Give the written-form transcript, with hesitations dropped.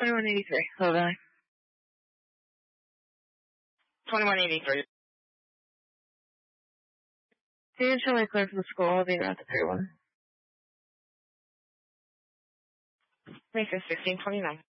2183. Hello, Valley. 2183. Dan Shelley clear from the school. I'll be around at 31. Mason 1629.